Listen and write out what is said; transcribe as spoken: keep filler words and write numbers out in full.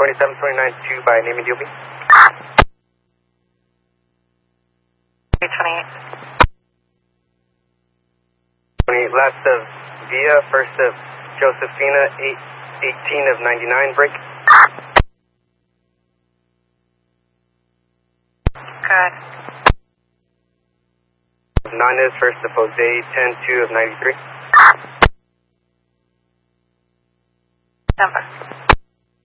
twenty-seven twenty-nine two by name and D O B. eight twenty-eight. twenty-eight, last of Via, first of Josephina, eight eighteen of ninety-nine, break. Good. nine is first of Jose, ten two of ninety-three.